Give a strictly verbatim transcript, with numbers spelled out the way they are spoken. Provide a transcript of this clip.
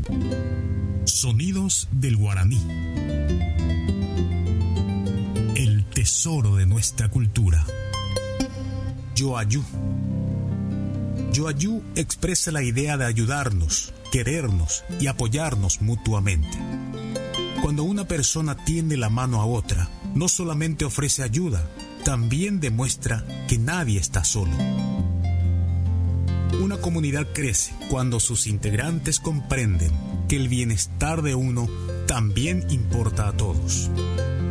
Sonidos del guaraní. El tesoro de nuestra cultura. Yoayú. Yoayú expresa la idea de ayudarnos, querernos y apoyarnos mutuamente. Cuando una persona tiende la mano a otra, no solamente ofrece ayuda, también demuestra que nadie está solo. Una comunidad crece cuando sus integrantes comprenden que el bienestar de uno también importa a todos.